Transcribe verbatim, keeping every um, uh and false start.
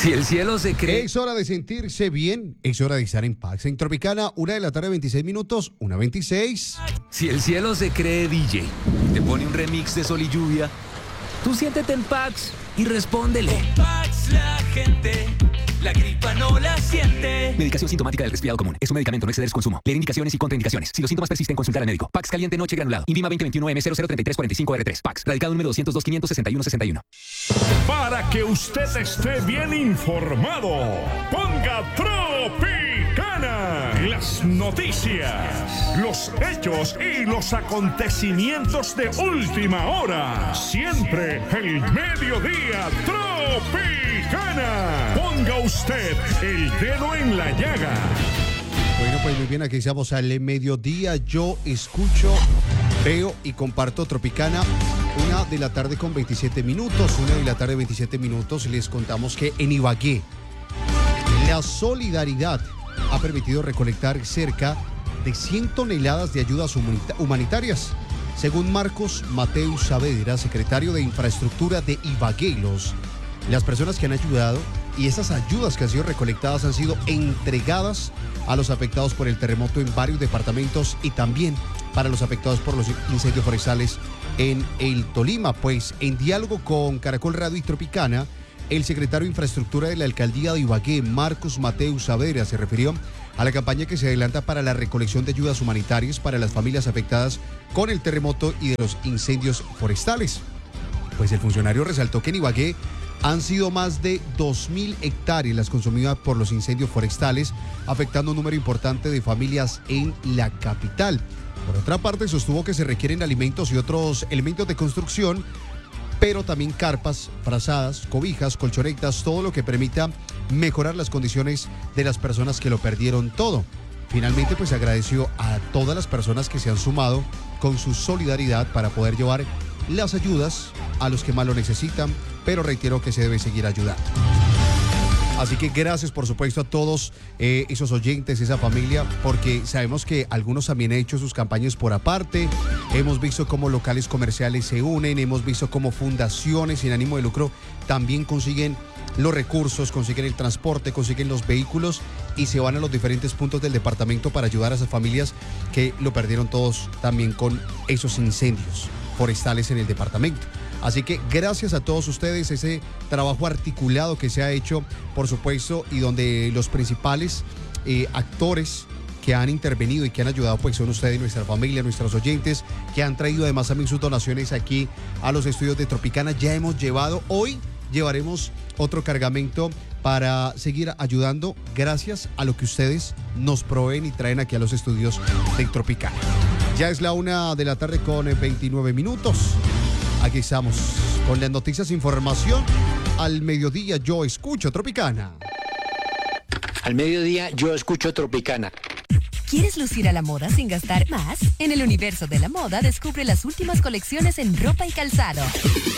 Si el cielo se cree... Es hora de sentirse bien, es hora de estar en paz. En Tropicana, una de la tarde, veintiséis minutos, una veintiséis. Si el cielo se cree D J y te pone un remix de Sol y Lluvia, tú siéntete en Pax y respóndele. Con Pax la gente, la gripa no la siente. Medicación sintomática del resfriado común. Es un medicamento, no exceder su consumo. Leer indicaciones y contraindicaciones. Si los síntomas persisten, consultar al médico. Pax caliente noche granulado. Invima veinte veintiuno M cero cero treinta y tres cuarenta y cinco R tres. Pax. Radicado número doscientos dos quinientos sesenta y uno sesenta y uno. Para que usted esté bien informado, ponga Tropicana. Las noticias, los hechos y los acontecimientos de última hora. Siempre el mediodía Tropicana. Ponga usted el dedo en la llaga. Bueno, pues muy bien, aquí estamos al mediodía. Yo escucho, veo y comparto Tropicana. Una de la tarde con veintisiete minutos. Una de la tarde, veintisiete minutos. Les contamos que en Ibagué, la solidaridad ha permitido recolectar cerca de cien toneladas de ayudas humanitarias. Según Marcos Mateus Saavedra, secretario de Infraestructura de Ibagué, los, las personas que han ayudado y esas ayudas que han sido recolectadas han sido entregadas a los afectados por el terremoto en varios departamentos y también para los afectados por los incendios forestales en el Tolima. Pues en diálogo con Caracol Radio y Tropicana, el secretario de Infraestructura de la Alcaldía de Ibagué, Marcos Mateus Saavedra, se refirió a la campaña que se adelanta para la recolección de ayudas humanitarias para las familias afectadas con el terremoto y de los incendios forestales. Pues el funcionario resaltó que en Ibagué han sido más de dos mil hectáreas las consumidas por los incendios forestales, afectando un número importante de familias en la capital. Por otra parte, sostuvo que se requieren alimentos y otros elementos de construcción, pero también carpas, frazadas, cobijas, colchonetas, todo lo que permita mejorar las condiciones de las personas que lo perdieron todo. Finalmente, pues agradeció a todas las personas que se han sumado con su solidaridad para poder llevar las ayudas a los que más lo necesitan, pero reitero que se debe seguir ayudando. Así que gracias, por supuesto, a todos eh, esos oyentes, esa familia, porque sabemos que algunos también han hecho sus campañas por aparte. Hemos visto cómo locales comerciales se unen, hemos visto cómo fundaciones sin ánimo de lucro también consiguen los recursos, consiguen el transporte, consiguen los vehículos y se van a los diferentes puntos del departamento para ayudar a esas familias que lo perdieron todos también con esos incendios forestales en el departamento. Así que gracias a todos ustedes, ese trabajo articulado que se ha hecho, por supuesto, y donde los principales eh, actores que han intervenido y que han ayudado, pues son ustedes, nuestra familia, nuestros oyentes, que han traído además también sus donaciones aquí a los estudios de Tropicana. Ya hemos llevado, hoy llevaremos otro cargamento para seguir ayudando gracias a lo que ustedes nos proveen y traen aquí a los estudios de Tropicana. Ya es la una de la tarde con veintinueve minutos. Aquí estamos con las noticias e información. Al mediodía yo escucho Tropicana. Al mediodía yo escucho Tropicana. ¿Quieres lucir a la moda sin gastar más? En el universo de la moda descubre las últimas colecciones en ropa y calzado.